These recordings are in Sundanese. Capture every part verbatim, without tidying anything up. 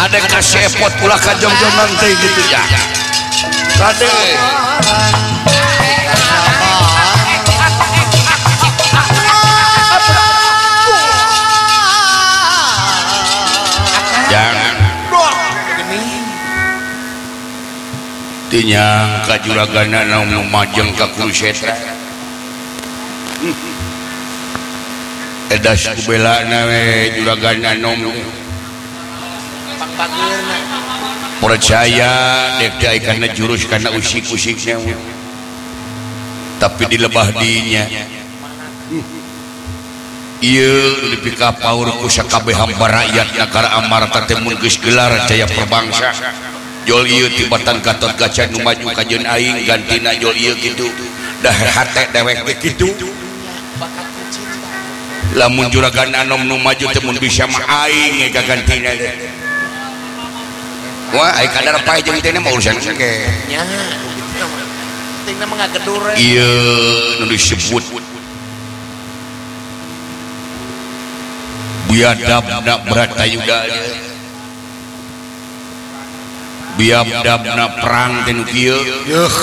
ada kasih epot ulah kajong-jong nanti gitu ya kade jangan tinyang kajuragana nu majeng ka kurusetra edas kubelana we juragana nom percaya dek dai karena jurus karena usik-usiknya tapi dilebah dinya ieu dipika paur ku sakabeh hamba rakyat negara amarta teh mun geus gelar jaya perbangsa jol ieu tibatan gatot gaca nu maju kajeun aing gantina jol ieu kitu dah hate dewek ge kitu lamun juragan anom nu maju teh mun bisa mah aing gagantina wah ai kadar pae jeung teh mah urusan ge nya pentingna mah ngagedur ieu nu disebut biadabna Bratayuda biadabna perang teh nu kieu yeuh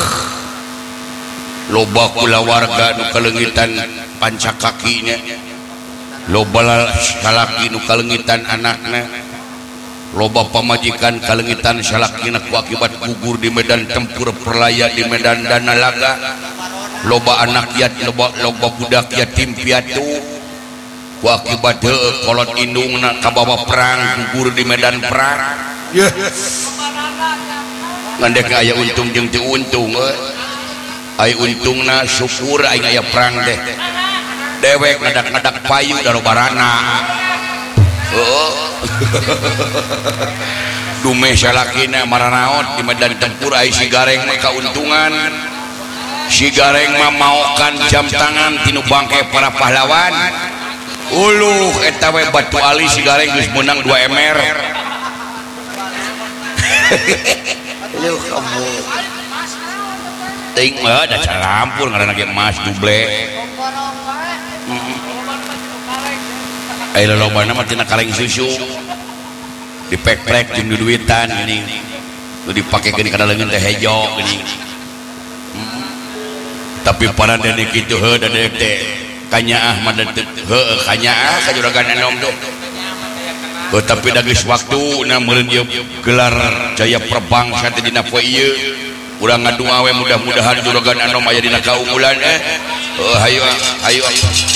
loba kulawarga nu kalengitan pancakakinya loba salaki nu kalengitan anakna loba pamajikan kalengitan salakina ku akibat gugur di medan tempur perlaya di medan Danalaga loba anak yatim loba, loba budak yatim piatu ku akibat heueuh kolot indungna kabawa perang gugur di medan perang yeah. Ngandek aya untung jeung teu untung aya untungna syukur aing aya perang teh dewek ngadak-ngadak payu darobarana heeh dume salakina maranaot di medan tempur ai si gareng mah kauntungan si gareng mah maokan jam tangan tinu bangke para pahlawan uluh eta we batu ali si gareng geus meunang dua emer leuh kamu ting mah da calampur ngaranna ge emas duble ai lolobana mah tina kaleng susu dipek-pek jeung duduitan geuning nu dipakekeun kana leungeun teh hejo geuning tapi para dene kitu heuh da deuk teh kanyaah mah heueuh kanyaah ka juragan anom tuh heuh tapi da geus waktuna meureun ieu gelar jaya perbangsa teh dina poe ieu urang ngadua we mudah-mudahan juragan anom aya dina kaunggulan eh heuh hayu hayu